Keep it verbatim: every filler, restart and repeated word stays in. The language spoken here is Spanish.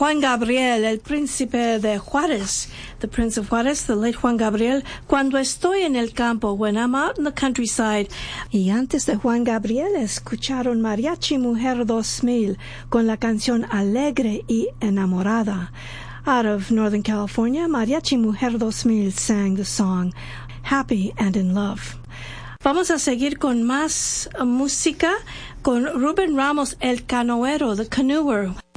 Juan Gabriel, el príncipe de Juárez, the Prince of Juárez, the late Juan Gabriel, Cuando estoy en el campo, when I'm out in the countryside. Y antes de Juan Gabriel escucharon Mariachi Mujer dos mil con la canción Alegre y Enamorada. Out of Northern California, Mariachi Mujer dos mil sang the song Happy and in Love. Vamos a seguir con más música con Rubén Ramos, el canoero, the canoer.